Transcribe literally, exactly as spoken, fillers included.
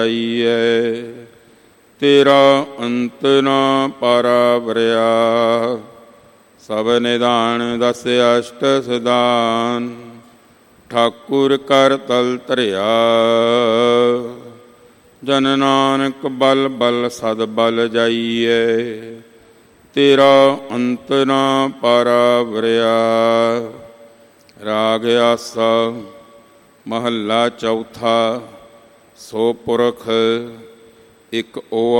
ਆਈਐ। ਤੇਰਾ ਅੰਤ ਨਾ ਪਾਰਾ ਵਰਿਆ, ਸਭ ਨਿਦਾਨ ਦਸ ਅਸ਼ਟ ਸਿਧਾਨ। ਠਾਕੁਰ ਕਰ ਤਲ ਧਰਿਆ, ਜਨ ਨਾਨਕ ਬਲ ਬਲ ਸਦ ਬਲ ਜਾਈਐ। ਤੇਰਾ ਅੰਤ ਨਾ ਪਾਰਾ ਵਰਿਆ। ਰਾਗ ਆਸਾ ਮਹੱਲਾ ਚੌਥਾ। ਸੋ ਪੁਰਖ ਇੱਕ ਓ